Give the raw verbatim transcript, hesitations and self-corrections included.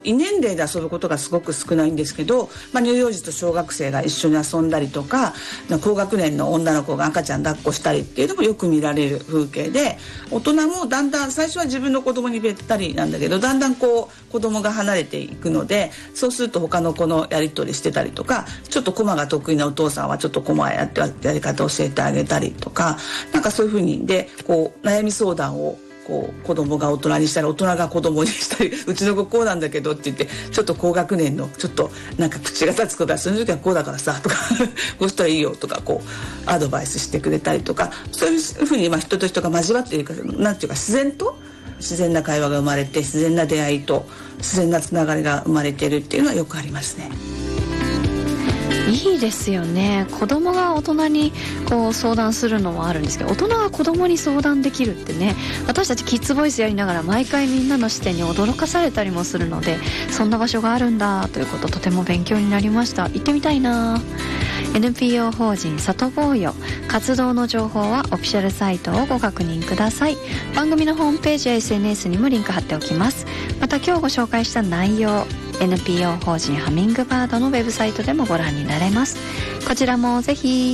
異年齢で遊ぶことがすごく少ないんですけど、まあ、乳幼児と小学生が一緒に遊んだりとか、高学年の女の子が赤ちゃん抱っこしたりっていうのもよく見られる風景で、大人もだんだん最初は自分の子供にべったりなんだけど、だんだんこう子供が離れていくので、そうすると他の子のやり取りしてたりとか、ちょっとコマが得意なお父さんはちょっとコマやってやり方教えてあげたりとか、なんかそういう風にでこう悩み相談をこう子供が大人にしたり、大人が子供にしたり、うちの子こうなんだけどって言って、ちょっと高学年のちょっとなんか口が立つ子が、その時はこうだからさとかこうしたらいいよとか、こうアドバイスしてくれたりとか、そういうふうにまあ人と人が交わっているか、なんていうか自然と自然な会話が生まれて、自然な出会いと自然なつながりが生まれているっていうのはよくありますね。 いいですよね。子供が大人にこう相談するのもあるんですけど、大人が子供に相談できるってね、私たちキッズボイスやりながら毎回みんなの視点に驚かされたりもするので、そんな場所があるんだということ、とても勉強になりました。行ってみたいな。 エヌピーオー 法人里坊よ活動の情報はオフィシャルサイトをご確認ください。番組のホームページや エスエヌエス にもリンク貼っておきます。また今日ご紹介した内容、エヌピーオー 法人ハミングバードのウェブサイトでもご覧になれます。こちらもぜひ